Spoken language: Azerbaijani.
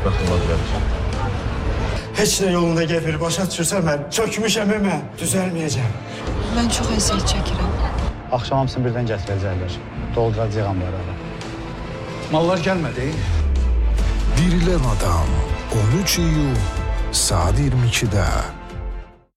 Bırakılmaz gəlir. Heç nə yolunda gedir, başa düşürsən mən çökmüşəm mən, düzəlməyəcəm. Mən çox əziyyət çəkirəm. Axşam hamısını birdən gətirəcəklər. Dolduracağam bunları. Mallar gəlmədi. Dirilən adam 13 iyul saat 22-də.